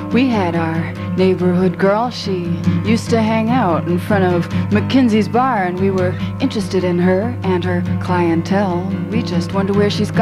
We had our neighborhood girl. She used to hang out in front of McKinsey's bar, and we were interested in her and her clientele. We just wonder where she's gone.